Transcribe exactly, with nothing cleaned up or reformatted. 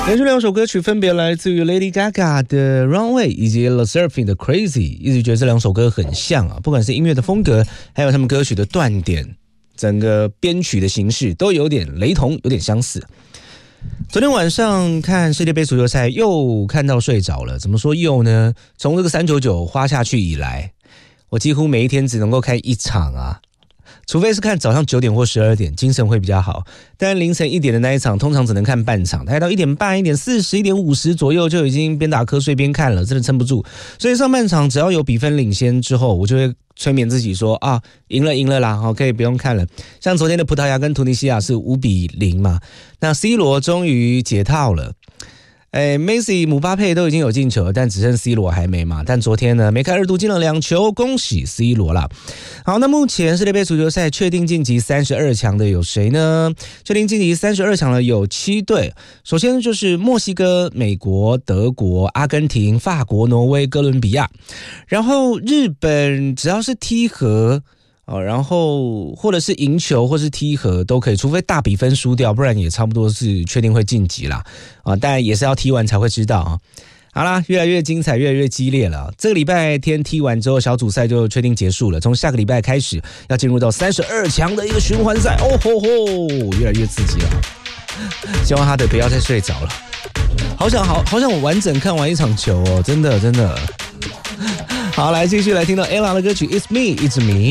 连续两首歌曲分别来自于 Lady Gaga 的 Runway 以及 Le Sserafim 的 Crazy， 一直觉得这两首歌很像啊，不管是音乐的风格，还有他们歌曲的断点，整个编曲的形式都有点雷同，有点相似。昨天晚上看世界杯足球赛，又看到睡着了。怎么说又呢？从这个三九九花下去以来，我几乎每一天只能够看一场啊。除非是看早上九点或十二点，精神会比较好。但凌晨一点的那一场，通常只能看半场，大概到一点半、一点四十、一点五十左右就已经边打瞌睡边看了，真的撑不住。所以上半场只要有比分领先之后，我就会催眠自己说啊，赢了赢了啦，好，可以不用看了。像昨天的葡萄牙跟突尼西亚是五比零嘛，那 C 罗终于解套了。哎 ，Messi、姆巴佩都已经有进球，但只剩 C 罗还没嘛。但昨天呢，梅开二度进了两球，恭喜 C 罗啦。好，那目前世界杯足球赛确定晋级三十二强的有谁呢？确定晋级三十二强的有七队，首先就是墨西哥、美国、德国、阿根廷、法国、挪威、哥伦比亚。然后日本只要是踢和。哦，然后或者是赢球或是踢和都可以，除非大比分输掉，不然也差不多是确定会晋级啦。啊，当然也是要踢完才会知道啊。好啦，越来越精彩，越来越激烈了。这个礼拜天踢完之后，小组赛就确定结束了。从下个礼拜开始，要进入到三十二强的一个循环赛。哦吼吼，越来越刺激了。希望哈德不要再睡着了。好想好好想我完整看完一场球哦，真的真的。好，来继续来听到 Ella 的歌曲《It's Me》，一直迷。